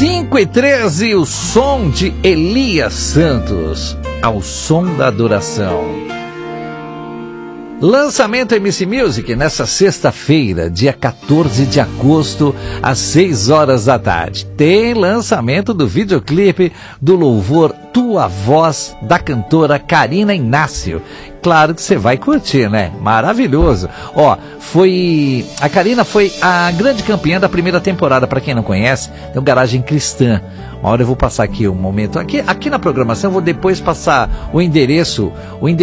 5h13, o som de Elias Santos, Ao Som da Adoração. Lançamento MC Music nessa sexta-feira, dia 14 de agosto, às 6 horas da tarde. Tem lançamento do videoclipe do louvor Tua Voz, da cantora Karina Inácio. Claro que você vai curtir, né? Maravilhoso. Ó, a Karina foi a grande campeã da primeira temporada. Para quem não conhece, é o Garagem Cristã. Uma hora eu vou passar aqui um momento. Aqui na programação eu vou depois passar o endereço